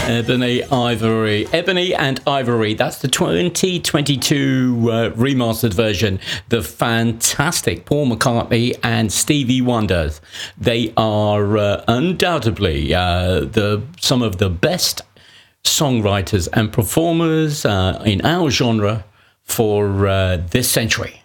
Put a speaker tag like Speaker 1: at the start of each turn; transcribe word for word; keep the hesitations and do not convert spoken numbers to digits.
Speaker 1: Ebony Ivory. Ebony and Ivory. That's the twenty twenty-two uh, remastered version. The fantastic Paul McCartney and Stevie Wonder. They are uh, undoubtedly uh, the some of the best songwriters and performers uh, in our genre for uh, this century.